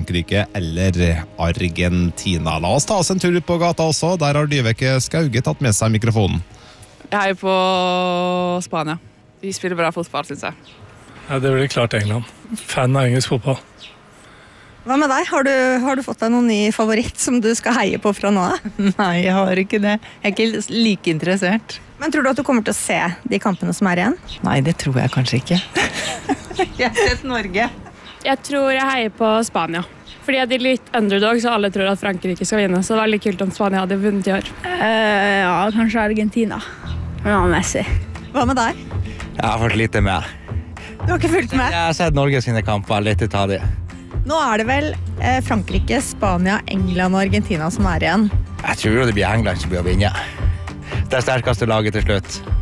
Frankrike eller Argentina. La oss ta oss en tur ut på gata også. Der har Dyveke Skauge tatt med seg mikrofonen. Jeg heier på Spania. De spiller bra fotball, synes jeg. Ja, det blir klart England. Fan av engelsk fotball. Hva med deg? Har du fått deg noen ny favoritt som du skal heie på fra nå av? Nei, jeg har ikke det. Jeg er ikke like interessert. Men tror du at du kommer til å se de kampene som er igjen? Nei, det tror jeg kanskje ikke. Jeg har sett Norge. Jeg tror jeg heier på Spania. Fordi jeg er litt underdog, så alle tror at Frankrike skal vinne. Så det var veldig kult om Spania hadde vunnet i år. Ja, kanskje Argentina. Ja, Messi. Hva med deg? Jeg har fått lite med. Du har ikke fulgt med? Jeg har sett Norge sine kamper, litt ut av det. Nå er det vel Frankrike, Spania, England og Argentina som er igjen. Jeg tror det blir England som blir å vinne. Det sterkeste laget til slutt.